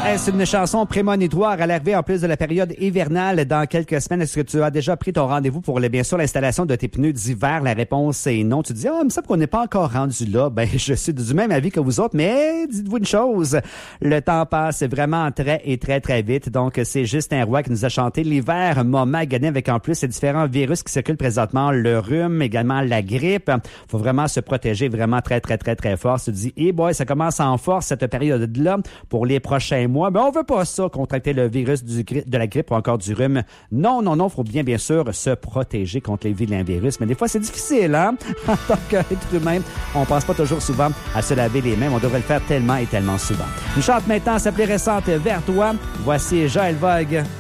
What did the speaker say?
Est-ce une chanson prémonitoire à l'arrivée en plus de la période hivernale dans quelques semaines? Est-ce que tu as déjà pris ton rendez-vous pour, bien sûr, l'installation de tes pneus d'hiver? La réponse est non. Tu te dis, il me semble qu'on n'est pas encore rendu là. Ben, je suis du même avis que vous autres, mais dites-vous une chose, le temps passe vraiment très vite. Donc, c'est Justin Roy qui nous a chanté l'hiver m'a magané avec en plus ces différents virus qui circulent présentement, le rhume, également la grippe. Faut vraiment se protéger vraiment très fort. Tu te dis, boy, ça commence en force cette période-là pour les prochains mois. Mais on veut pas ça, contracter le virus de la grippe ou encore du rhume. Non, faut bien sûr se protéger contre les vilains virus. Mais des fois, c'est difficile, hein? En tant qu'être humain, on pense pas toujours souvent à se laver les mains. On devrait le faire tellement et tellement souvent. Une chante maintenant, s'appelait récente Vers toi. Voici Joël Vogue.